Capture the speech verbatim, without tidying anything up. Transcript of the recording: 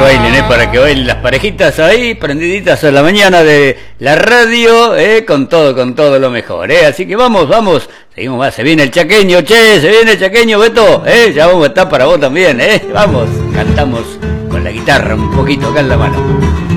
bailen, ¿eh? Para que bailen las parejitas ahí, prendiditas a la mañana de la radio, ¿eh? Con todo, con todo lo mejor, ¿eh? Así que vamos, vamos, seguimos más, se viene el chaqueño, che, se viene el chaqueño, Beto, ¿eh? Ya vamos a estar para vos también, ¿eh? Vamos, cantamos con la guitarra un poquito acá en la mano.